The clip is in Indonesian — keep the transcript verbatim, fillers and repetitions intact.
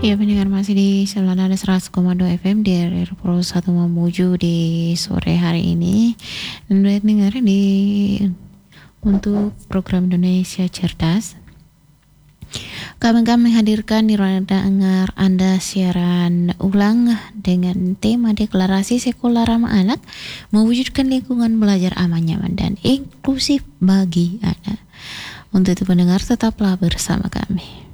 Ya pendengar masih di sembilan belas seratus koma dua F M di R R Pro satu Mamuju di sore hari ini. Dan dengar di untuk program Indonesia Cerdas. Kami akan menghadirkan di ruang dengar Anda siaran ulang dengan tema deklarasi sekuler ramah anak, mewujudkan lingkungan belajar aman, nyaman, dan inklusif bagi anak. Untuk itu pendengar tetaplah bersama kami.